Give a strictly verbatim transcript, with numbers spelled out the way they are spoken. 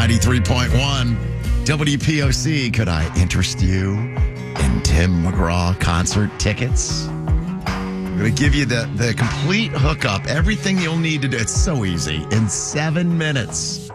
ninety-three point one W P O C. Could I interest you in Tim McGraw concert tickets? I'm going to give you the, the complete hookup, everything you'll need to do. It's so easy in seven minutes.